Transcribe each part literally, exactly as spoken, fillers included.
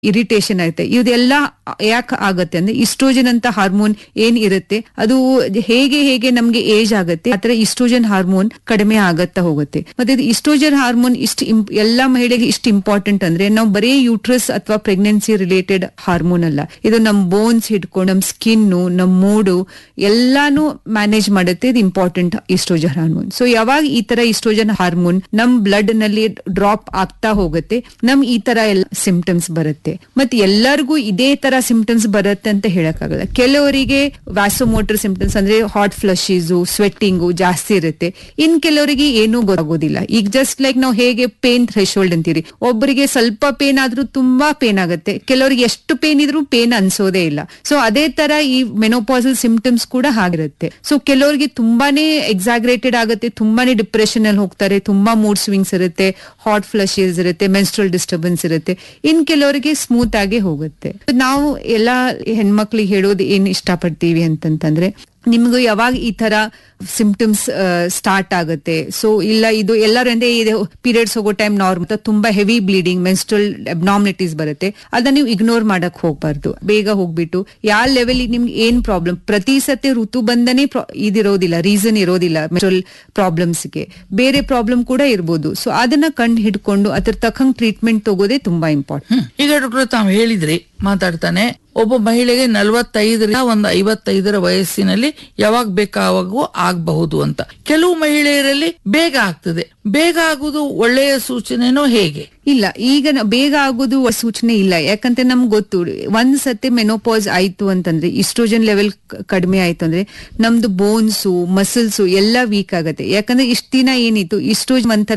Irritation ಆಗುತ್ತೆ. ಇದೆಲ್ಲ ಯಾಕೆ ಆಗತ್ತೆ ಅಂದ್ರೆ ಇಸ್ಟ್ರೋಜನ್ ಅಂತ ಹಾರ್ಮೋನ್ ಏನ್ ಇರುತ್ತೆ ಅದು ಹೇಗೆ ಹೇಗೆ ನಮ್ಗೆ ಏಜ್ ಆಗುತ್ತೆ ಆತರ ಇಸ್ಟ್ರೋಜನ್ ಹಾರ್ಮೋನ್ ಕಡಿಮೆ ಆಗತ್ತಾ ಹೋಗುತ್ತೆ. ಮತ್ತೆ ಇದು ಇಸ್ಟ್ರೋಜನ್ ಹಾರ್ಮೋನ್ ಇಷ್ಟು ಎಲ್ಲಾ ಮಹಿಳೆಗೆ ಇಷ್ಟು ಇಂಪಾರ್ಟೆಂಟ್ ಅಂದ್ರೆ ನಾವು ಬರೀ ಯೂಟ್ರಸ್ ಅಥವಾ ಪ್ರೆಗ್ನೆನ್ಸಿ ರಿಲೇಟೆಡ್ ಹಾರ್ಮೋನ್ ಅಲ್ಲ, ಇದು ನಮ್ ಬೋನ್ಸ್ ಹಿಡ್ಕೊಂಡು ನಮ್ ಸ್ಕಿನ್ ನಮ್ ಮೂಡು ಎಲ್ಲಾನು ಮ್ಯಾನೇಜ್ ಮಾಡುತ್ತೆ. ಇದು ಇಂಪಾರ್ಟೆಂಟ್ ಇಸ್ಟ್ರೋಜನ್ ಹಾರ್ಮೋನ್. ಸೊ ಯಾವಾಗ ಈ ತರ ಇಸ್ಟ್ರೋಜನ್ ಹಾರ್ಮೋನ್ ನಮ್ ಬ್ಲಡ್ ನಲ್ಲಿ ಡ್ರಾಪ್ ಆಗ್ತಾ ಹೋಗುತ್ತೆ ನಮ್ ಈ ತರ ಎಲ್ಲ ಸಿಂಪ್ಟಮ್ಸ್ ಬರುತ್ತೆ. ಮತ್ತೆ ಎಲ್ಲರಿಗೂ ಇದೇ ತರ ಸಿಂಪ್ಟಮ್ಸ್ ಬರುತ್ತೆ ಅಂತ ಹೇಳಕ್ಕಾಗಲ್ಲ. ಕೆಲವರಿಗೆ ವ್ಯಾಸೋಮೋಟರ್ ಸಿಂಪ್ಟಮ್ಸ್ ಅಂದ್ರೆ ಹಾಟ್ ಫ್ಲಶೀಸು ಸ್ವೆಟ್ಟಿಂಗು ಜಾಸ್ತಿ ಇರುತ್ತೆ. ಇನ್ ಕೆಲವರಿಗೆ ಏನೂ ಗೊತ್ತಾಗೋದಿಲ್ಲ. ಈಗ ಜಸ್ಟ್ ಲೈಕ್ ನಾವು ಹೇಗೆ ಪೇನ್ ಥ್ರೆಶೋಲ್ಡ್ ಅಂತೀರಿ, ಒಬ್ಬರಿಗೆ ಸ್ವಲ್ಪ ಪೇನ್ ಆದ್ರೂ ತುಂಬಾ ಪೇನ್ ಆಗುತ್ತೆ, ಕೆಲವರಿಗೆ ಎಷ್ಟು ಪೇನ್ ಇದ್ರೂ ಪೇನ್ ಅನ್ಸೋದೇ ಇಲ್ಲ. ಸೊ ಅದೇ ತರ ಈ ಮೆನೋಪಾಸಲ್ ಸಿಂಪ್ಟಮ್ಸ್ ಕೂಡ ಆಗಿರುತ್ತೆ. ಸೊ ಕೆಲವರಿಗೆ ತುಂಬಾನೇ ಎಕ್ಸಾಗ್ರೇಟೆಡ್ ಆಗುತ್ತೆ, ತುಂಬಾನೇ ಡಿಪ್ರೆಷನ್ ಅಲ್ಲಿ ಹೋಗ್ತಾರೆ, ತುಂಬಾ ಮೂಡ್ ಸ್ವಿಂಗ್ಸ್ ಇರುತ್ತೆ, ಹಾಟ್ ಫ್ಲಶಸ್ ಇರುತ್ತೆ, ಮೆನ್ಸ್ಟ್ರಲ್ ಡಿಸ್ಟರ್ಬೆನ್ಸ್ ಇರುತ್ತೆ. ಇನ್ ಕೆಲವರಿಗೆ ಸ್ಮೂತ್ ಆಗಿ ಹೋಗುತ್ತೆ. ನಾವು ಎಲ್ಲಾ ಹೆಣ್ಮಕ್ಳಿಗೆ ಹೇಳೋದು ಏನ್ ಇಷ್ಟಪಡ್ತೀವಿ ಅಂತಂತಂದ್ರೆ, ನಿಮ್ಗೂ ಯಾವಾಗ ಈ ತರ ಸಿಂಪ್ಟಮ್ಸ್ ಸ್ಟಾರ್ಟ್ ಆಗುತ್ತೆ, ಸೊ ಇಲ್ಲ ಇದು ಎಲ್ಲರೂ ಅಂದ್ರೆ ಇದು ಪೀರಿಯಡ್ಸ್ ಹೋಗೋ ಟೈಮ್ ನಾರ್ಮಲ್ ತುಂಬಾ ಹೆವಿ ಬ್ಲೀಡಿಂಗ್ ಮೆನ್ಸ್ಟ್ರಲ್ ಅಬ್ನಾರ್ಮಲಿಟೀಸ್ ಬರುತ್ತೆ, ಅದನ್ನ ನೀವು ಇಗ್ನೋರ್ ಮಾಡಕ್ ಹೋಗ್ಬಾರ್ದು. ಬೇಗ ಹೋಗ್ಬಿಟ್ಟು ಯಾವ ಲೆವೆಲ್ ನಿಮ್ಗೆ ಏನ್ ಪ್ರಾಬ್ಲಮ್, ಪ್ರತಿ ಸತಿ ಋತು ಬಂದನೆ ಇದಿರೋದಿಲ್ಲ, ರೀಸನ್ ಇರೋದಿಲ್ಲ ಮೆನ್ಸ್ಟ್ರಲ್ ಪ್ರಾಬ್ಲಮ್ಸ್ಗೆ, ಬೇರೆ ಪ್ರಾಬ್ಲಮ್ ಕೂಡ ಇರ್ಬೋದು. ಸೊ ಅದನ್ನ ಕಂಡು ಹಿಡ್ಕೊಂಡು ಅದ್ರ ತಕ್ಕಂಗ್ ಟ್ರೀಟ್ಮೆಂಟ್ ತಗೋದೇ ತುಂಬಾ ಇಂಪಾರ್ಟೆಂಟ್. ಈಗ ಡಾಕ್ಟರ್ ತಾವು ಹೇಳಿದ್ರಿ ಮಾತಾಡ್ತಾನೆ, ಒಬ್ಬ ಮಹಿಳೆಗೆ ನಲವತ್ತೈದರಿಂದ ಒಂದು ಐವತ್ತೈದರ ವಯಸ್ಸಿನಲ್ಲಿ ಯಾವಾಗ ಬೇಕಾವಾಗೂ ಆಗಬಹುದು ಅಂತ. ಕೆಲವು ಮಹಿಳೆಯರಲ್ಲಿ ಬೇಗ ಆಗ್ತದೆ. ಬೇಗ ಆಗುದು ಒಳ್ಳೆಯ ಸೂಚನೆನೋ ಹೇಗೆ? ಇಲ್ಲ, ಈಗ ಬೇಗ ಆಗೋದು ಸೂಚನೆ ಇಲ್ಲ. ಯಾಕಂದ್ರೆ ನಮ್ಗೆ ಗೊತ್ತು, ಒಂದ್ ಸತಿ ಮೆನೋಪಾಸ್ ಆಯ್ತು ಅಂತಂದ್ರೆ ಇಸ್ಟ್ರೋಜನ್ ಲೆವೆಲ್ ಕಡಿಮೆ ಆಯ್ತು ಅಂದ್ರೆ ನಮ್ದು ಬೋನ್ಸು ಮಸಲ್ಸು ಎಲ್ಲ ವೀಕ್ ಆಗತ್ತೆ. ಯಾಕಂದ್ರೆ ಇಷ್ಟ ದಿನ ಏನಿತ್ತು ಇಸ್ಟ್ರೋಜನ್ ಒಂಥರ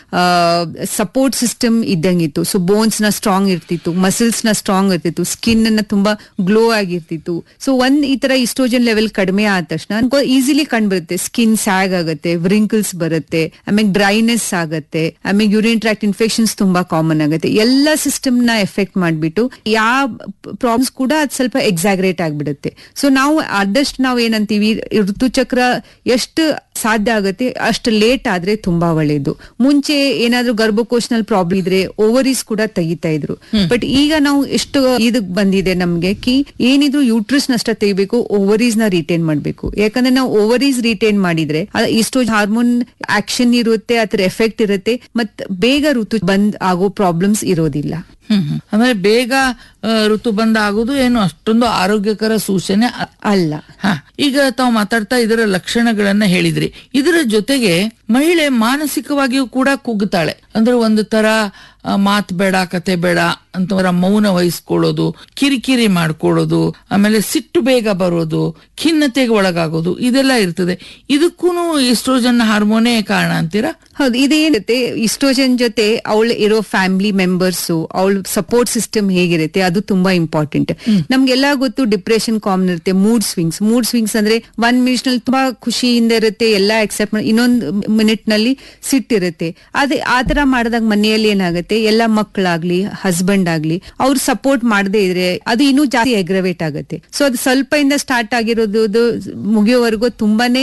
ಸಪೋರ್ಟ್ ಸಿಸ್ಟಮ್ ಇದ್ದಂಗಿತ್ತು. ಸೊ ಬೋನ್ಸ್ ನ ಸ್ಟ್ರಾಂಗ್ ಇರ್ತಿತ್ತು, ಮಸಲ್ಸ್ ನ ಸ್ಟ್ರಾಂಗ್ ಇರ್ತಿತ್ತು, ಸ್ಕಿನ್ ಅನ್ನ ತುಂಬಾ ಗ್ಲೋ ಆಗಿರ್ತಿತ್ತು. ಸೊ ಒಂದ್ ಈ ತರ ಇಸ್ಟ್ರೋಜನ್ ಲೆವೆಲ್ ಕಡಿಮೆ ಆದ ತಕ್ಷಣ ಈಸಿಲಿ ಕಂಡ್ಬರುತ್ತೆ, ಸ್ಕಿನ್ ಸ್ಯಾಗ್ ಆಗುತ್ತೆ, ವ್ರಿಂಕಲ್ಸ್ ಬರುತ್ತೆ, ಆಮೇಲೆ ಡ್ರೈನೆಸ್ ಆಗತ್ತೆ, ಆಮೇಲೆ ಯೂರಿನ್ ಟ್ರಾಕ್ಟ್ ಇನ್ಫೆಕ್ಷನ್ಸ್ ತುಂಬಾ ಕಾಮನ್ ಆಗುತ್ತೆ. ಎಲ್ಲ ಸಿಸ್ಟಮ್ ನ ಎಫೆಕ್ಟ್ ಮಾಡ್ಬಿಟ್ಟು ಯಾವ ಪ್ರಾಬ್ಲಮ್ಸ್ ಕೂಡ ಅದು ಸ್ವಲ್ಪ ಎಕ್ಸಾಗ್ರೇಟ್ ಆಗ್ಬಿಡುತ್ತೆ. ಸೊ ನಾವು ಆದಷ್ಟು ನಾವು ಏನಂತೀವಿ, ಋತುಚಕ್ರ ಎಷ್ಟು ಸಾಧ್ಯ ಆಗುತ್ತೆ ಅಷ್ಟು ಲೇಟ್ ಆದ್ರೆ ತುಂಬಾ ಒಳ್ಳೇದು. ಮುಂಚೆ ಏನಾದ್ರೂ ಗರ್ಭಕೋಶನಲ್ಲಿ ಪ್ರಾಬ್ಲಮ್ ಇದ್ರೆ ಓವರೀಸ್ ಕೂಡ ತೆಗಿತಾ ಇದ್ರು. ಬಟ್ ಈಗ ನಾವು ಎಷ್ಟು ಇದಕ್ ಬಂದಿದೆ ನಮ್ಗೆ ಕಿ ಏನಿದ್ರು ಯೂಟ್ರಸ್ ನಷ್ಟ ತೆಗಿಬೇಕು, ಓವರೀಸ್ ನ ರಿಟೈನ್ ಮಾಡ್ಬೇಕು. ಯಾಕಂದ್ರೆ ನಾವು ಓವರೀಸ್ ರಿಟೈನ್ ಮಾಡಿದ್ರೆ ಈಸ್ಟ್ರೋಜನ್ ಹಾರ್ಮೋನ್ ಆಕ್ಷನ್ ಇರುತ್ತೆ, ಅದ್ರ ಎಫೆಕ್ಟ್ ಇರುತ್ತೆ, ಮತ್ ಬೇಗ ಋತು ಬಂದ್ ಆಗೋ ಪ್ರಾಬ್ಲಮ್ಸ್ ಇರೋದಿಲ್ಲ. ಹ್ಮ್ ಅಂದ್ರೆ ಬೇಗ ಋತು ಬಂದ ಆಗುದು ಏನು ಅಷ್ಟೊಂದು ಆರೋಗ್ಯಕರ ಸೂಚನೆ ಅಲ್ಲ. ಹ ಈಗ ತಾವು ಮಾತಾಡ್ತಾ ಇದರ ಲಕ್ಷಣಗಳನ್ನ ಹೇಳಿದ್ರಿ. ಇದರ ಜೊತೆಗೆ ಮಹಿಳೆ ಮಾನಸಿಕವಾಗಿಯೂ ಕೂಡ ಕುಗ್ತಾಳೆ. ಅಂದ್ರೆ ಒಂದು ತರ ಮಾತ್ ಬೇಡ ಕತೆ ಬೇಡ ಅಂತ ಮೌನ ವಹಿಸ್ಕೊಳ್ಳೋದು, ಕಿರಿಕಿರಿ ಮಾಡ್ಕೊಳ್ಳೋದು, ಆಮೇಲೆ ಸಿಟ್ಟು ಬೇಗ ಬರೋದು, ಖಿನ್ನತೆಗೆ ಒಳಗಾಗೋದು, ಇದೆಲ್ಲ ಇರ್ತದೆ. ಇದಕ್ಕೂ ಈಸ್ಟ್ರೋಜನ್ ಹಾರ್ಮೋನೇ ಕಾರಣ ಅಂತೀರಾ? ಹೌದು, ಇದೇನಿರುತ್ತೆ ಈಸ್ಟ್ರೋಜನ್ ಜೊತೆ ಅವಳು ಇರೋ ಫ್ಯಾಮಿಲಿ ಮೆಂಬರ್ಸ್, ಅವಳ ಸಪೋರ್ಟ್ ಸಿಸ್ಟಮ್ ಹೇಗಿರುತ್ತೆ ಅದು ತುಂಬಾ ಇಂಪಾರ್ಟೆಂಟ್. ನಮ್ಗೆಲ್ಲ ಗೊತ್ತು ಡಿಪ್ರೆಷನ್ ಕಾಮನ್ ಇರುತ್ತೆ, ಮೂಡ್ ಸ್ವಿಂಗ್ಸ್ ಮೂಡ್ ಸ್ವಿಂಗ್ಸ್ ಅಂದ್ರೆ ಒನ್ ಮಿನಿಟ್ ನಲ್ಲಿ ತುಂಬಾ ಖುಷಿಯಿಂದ ಇರುತ್ತೆ, ಎಲ್ಲ ಎಕ್ಸೆಪ್ಟ್ ಇನ್ನೊಂದು ಮಿನಿಟ್ ನಲ್ಲಿ ಸಿಟ್ಟಿರುತ್ತೆ. ಅದೇ ಆತರ ಮಾಡಿದಾಗ ಮನೆಯಲ್ಲಿ ಏನಾಗುತ್ತೆ, ಎಲ್ಲ ಮಕ್ಕಳಾಗ್ಲಿ ಹಸ್ಬೆಂಡ್ ಆಗ್ಲಿ ಅವ್ರು ಸಪೋರ್ಟ್ ಮಾಡದೇ ಇದ್ರೆ ಅದು ಇನ್ನೂ ಜಾಸ್ತಿ ಎಗ್ರವೇಟ್ ಆಗುತ್ತೆ. ಸೊ ಅದು ಸ್ವಲ್ಪ ಇಂದ ಸ್ಟಾರ್ಟ್ ಆಗಿರೋದು ಮುಗಿಯೋವರೆಗೂ ತುಂಬಾನೇ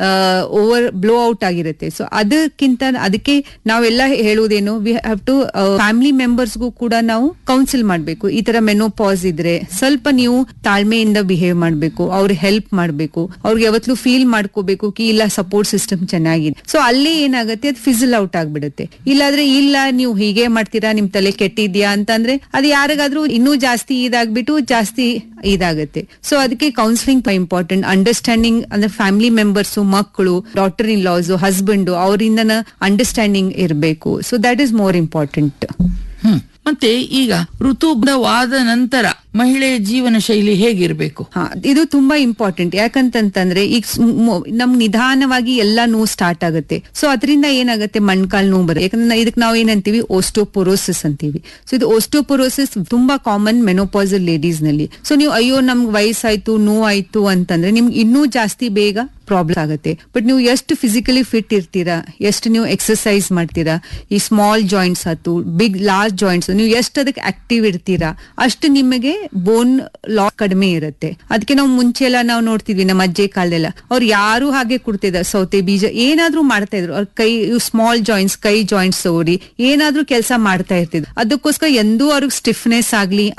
ಓವರ್ ಬ್ಲೋ ಔಟ್ ಆಗಿರುತ್ತೆ. ಸೊ ಅದಕ್ಕಿಂತ ಅದಕ್ಕೆ ನಾವೆಲ್ಲ ಹೇಳುವುದೇನು, ವಿ ಹ್ಯಾವ್ ಟು ಫ್ಯಾಮಿಲಿ ಮೆಂಬರ್ಸ್ಗೂ ಕೂಡ ನಾವು ಕೌನ್ಸಿಲ್ ಮಾಡ್ಬೇಕು. ಈ ತರ ಮೆನೋಪಾಸ್ ಇದ್ರೆ ಸ್ವಲ್ಪ ನೀವು ತಾಳ್ಮೆಯಿಂದ ಬಿಹೇವ್ ಮಾಡ್ಬೇಕು, ಅವ್ರ ಹೆಲ್ಪ್ ಮಾಡ್ಬೇಕು, ಅವ್ರಿಗೆ ಯಾವತ್ತೂ ಫೀಲ್ ಮಾಡ್ಕೋಬೇಕು ಕಿ ಇಲ್ಲ ಸಪೋರ್ಟ್ ಸಿಸ್ಟಮ್ ಚೆನ್ನಾಗಿದೆ. ಸೊ ಅಲ್ಲಿ ಏನಾಗುತ್ತೆ, ಅದು ಫಿಸಲ್ ಔಟ್ ಆಗ್ಬಿಡುತ್ತೆ. ಇಲ್ಲಾದ್ರೆ ಇಲ್ಲ ನೀವು ಹೀಗೆ ಮಾಡ್ತೀರಾ, ನಿಮ್ ತಲೆ ಕೆಟ್ಟಿದ್ಯಾ ಅಂತಂದ್ರೆ ಅದು ಯಾರಿಗಾದ್ರೂ ಇನ್ನೂ ಜಾಸ್ತಿ ಇದಾಗ್ಬಿಟ್ಟು ಜಾಸ್ತಿ ಇದಾಗುತ್ತೆ. ಸೊ ಅದಕ್ಕೆ ಕೌನ್ಸಿಲಿಂಗ್ ಇಂಪಾರ್ಟೆಂಟ್. ಅಂಡರ್ಸ್ಟ್ಯಾಂಡಿಂಗ್ ಅಂದ್ರೆ ಫ್ಯಾಮಿಲಿ ಮೆಂಬರ್ಸ್, ಮಕ್ಕಳು, ಡಾಟರ್ ಇನ್ ಲಾಸ್, ಹಸ್ಬೆಂಡ್ ಅವರಿಂದ ಅಂಡರ್ಸ್ಟ್ಯಾಂಡಿಂಗ್ ಇರಬೇಕು. So that is more important. ಹ್ಮ್ ಮತ್ತೆ ಈಗ ಋತುವಾದ ನಂತರ ಮಹಿಳೆಯ ಜೀವನ ಶೈಲಿ ಹೇಗಿರ್ಬೇಕು? ಹಾ, ಇದು ತುಂಬಾ ಇಂಪಾರ್ಟೆಂಟ್. ಯಾಕಂತಂದ್ರೆ ಈಗ ನಮ್ ನಿಧಾನವಾಗಿ ಎಲ್ಲಾ ನೋವು ಸ್ಟಾರ್ಟ್ ಆಗುತ್ತೆ. ಸೊ ಅದರಿಂದ ಏನಾಗುತ್ತೆ, ಮಣ್ಕಾಲ್ ನೋವು ಬರುತ್ತೆ. ಯಾಕಂದ್ರೆ ಇದಕ್ಕೆ ನಾವು ಏನಂತೀವಿ, ಓಸ್ಟೋಪೊರೋಸಿಸ್ ಅಂತೀವಿ. ಸೊ ಇದು ಓಸ್ಟೋಪೊರೋಸಿಸ್ ತುಂಬಾ ಕಾಮನ್ ಮೆನೋಪಾಸಲ್ ಲೇಡೀಸ್ ನಲ್ಲಿ. ಸೊ ನೀವು ಅಯ್ಯೋ ನಮ್ಗೆ ವಯಸ್ಸಾಯ್ತು ನೋವಾಯ್ತು ಅಂತಂದ್ರೆ ನಿಮ್ಗೆ ಇನ್ನೂ ಜಾಸ್ತಿ ಬೇಗ ಪ್ರಾಬ್ಲಮ್ ಆಗುತ್ತೆ. ಬಟ್ ನೀವು ಎಷ್ಟು ಫಿಸಿಕಲಿ ಫಿಟ್ ಇರ್ತೀರಾ, ಎಷ್ಟು ನೀವು ಎಕ್ಸರ್ಸೈಸ್ ಮಾಡ್ತೀರಾ, ಈ ಸ್ಮಾಲ್ ಜಾಯಿಂಟ್ಸ್ ಆಯ್ತು ಬಿಗ್ ಲಾರ್ಜ್ ಜಾಯಿಂಟ್ಸ್ ನೀವು ಎಷ್ಟು ಅದಕ್ಕೆ ಆಕ್ಟಿವ್ ಇರ್ತೀರಾ ಅಷ್ಟು ನಿಮಗೆ ಬೋನ್ ಲಾಸ್ ಕಡಿಮೆ ಇರುತ್ತೆ. ಅದಕ್ಕೆ ನಾವು ಮುಂಚೆ ಎಲ್ಲ ನಾವು ನೋಡ್ತಿದ್ವಿ, ನಮ್ಮ ಅಜ್ಜೆ ಕಾಲದೆಲ್ಲ ಅವ್ರು ಯಾರು ಹಾಗೆ ಕೊಡ್ತಿದ್ರು, ಸೌತೆ ಬೀಜ ಏನಾದ್ರೂ ಮಾಡ್ತಾ ಇದ್ರು. ಅವ್ರ ಕೈ ಸ್ಮಾಲ್ ಜಾಯಿಂಟ್ಸ್ ಕೈ ಜಾಯಿಂಟ್ಸ್ ಅವ್ರಿ ಏನಾದ್ರೂ ಕೆಲಸ ಮಾಡ್ತಾ ಇರ್ತಿದ್ರು. ಅದಕ್ಕೋಸ್ಕರ ಎಂದೂ ಅವ್ರಿಗೆ ಸ್ಟಿಫ್ನೆಸ್ ಆಗ್ಲಿ